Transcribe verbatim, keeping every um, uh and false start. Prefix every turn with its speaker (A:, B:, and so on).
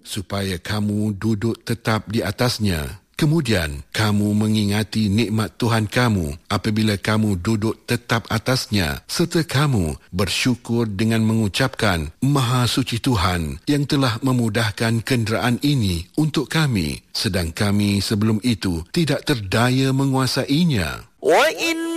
A: supaya kamu duduk tetap di atasnya. Kemudian, kamu mengingati nikmat Tuhan kamu apabila kamu duduk tetap atasnya, serta kamu bersyukur dengan mengucapkan, Maha Suci Tuhan yang telah memudahkan kenderaan ini untuk kami, sedang kami sebelum itu tidak terdaya menguasainya.
B: وَإِنَّ